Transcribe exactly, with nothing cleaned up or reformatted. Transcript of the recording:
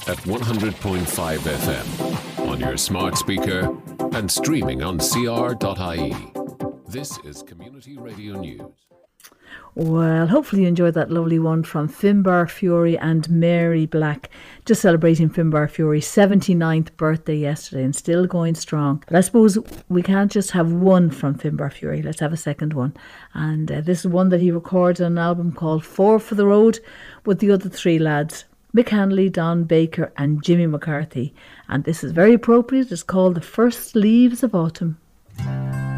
at one hundred point five F M, on your smart speaker, and streaming on c r dot i e. This is Community Radio News. Well, hopefully you enjoyed that lovely one from Finbar Fury and Mary Black, just celebrating Finbar Fury's seventy-ninth birthday yesterday and still going strong. But I suppose we can't just have one from Finbar Fury, let's have a second one. And uh, this is one that he recorded on an album called Four for the Road with the other three lads, Mick Hanley, Don Baker and Jimmy McCarthy. And this is very appropriate, it's called The First Leaves of Autumn.